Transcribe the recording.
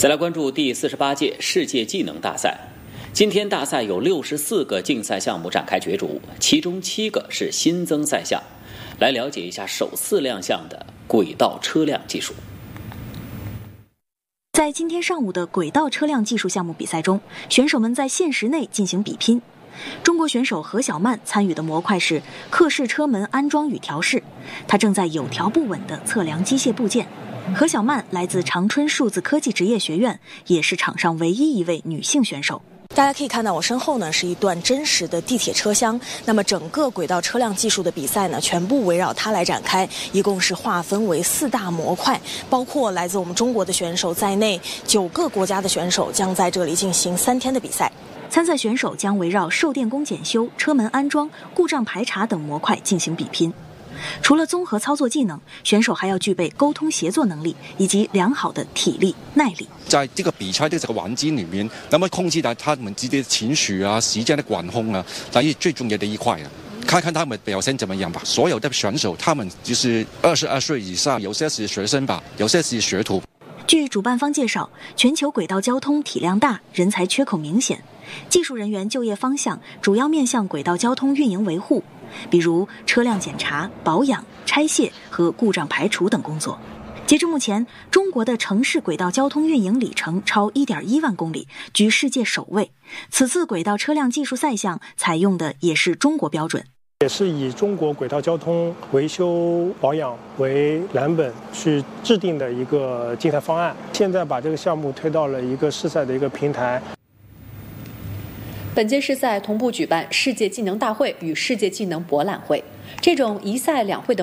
再来关注第48届世界技能大赛。今天大赛有64个竞赛项目展开角逐，其中7个是新增赛项。来了解一下首次亮相的轨道车辆技术。 在今天上午的轨道车辆技术项目比赛中，选手们在限时内进行比拼。中国选手何小曼参与的模块是客式车门安装与调试，她正在有条不紊地测量机械部件。何小曼来自长春数字科技职业学院，也是场上唯一一位女性选手。 大家可以看到我身后呢是一段真实的地铁车厢，那么整个轨道车辆技术的比赛呢全部围绕它来展开，一共是划分为4大模块，包括来自我们中国的选手在内9个国家的选手将在这里进行3天的比赛。 参赛选手将围绕售电工检修、车门安装、故障排查等模块进行比拼。除了综合操作技能，选手还要具备沟通协作能力以及良好的体力耐力。 在这个比赛的这个环境里面，那么控制到他们自己的情绪啊、时间的管控啊，才是最重要的一块啊。看看他们表现怎么样吧。所有的选手，他们就是22岁以上，有些是学生吧，有些是学徒。 据主办方介绍，全球轨道交通体量大，人才缺口明显，技术人员就业方向主要面向轨道交通运营维护，比如车辆检查、保养、拆卸和故障排除等工作。截至目前，中国的城市轨道交通运营里程超1.1万公里，居世界首位。此次轨道车辆技术赛项采用的也是中国标准， 也是以中国轨道交通维修保养为蓝本去制定的一个竞赛方案。现在把这个项目推到了一个试赛的一个平台。 本届试赛同步举办世界技能大会与世界技能博览会，这种一赛两会的